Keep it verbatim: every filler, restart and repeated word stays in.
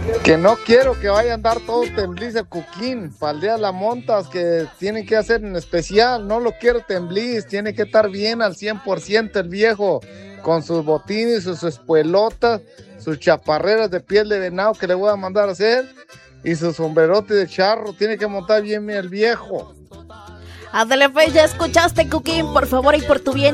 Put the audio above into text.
Que no quiero que vaya a andar todo tembliz el Cuquín, para el día de las montas que tienen que hacer en especial, no lo quiero tembliz, tiene que estar bien al cien por ciento el viejo, con sus botines, sus espuelotas, sus chaparreras de piel de venado que le voy a mandar a hacer, y su sombrerote de charro, tiene que montar bien el viejo. Ándale, pues, ya escuchaste, Cuquín, por favor y por tu bien.